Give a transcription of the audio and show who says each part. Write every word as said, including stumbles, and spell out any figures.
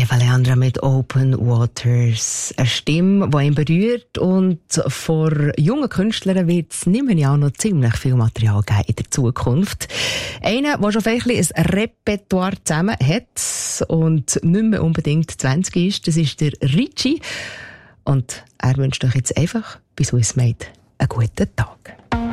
Speaker 1: Eva Leandra mit Open Waters. Eine Stimme, die ihn berührt, und von jungen Künstlern wird es nicht mehr noch ziemlich viel Material geben in der Zukunft. Einer, der schon vielleicht ein Repertoire zusammen hat und nicht mehr unbedingt zwanzig ist, das ist der Ritchie. Und er wünscht euch jetzt einfach bei Swiss Made einen guten Tag.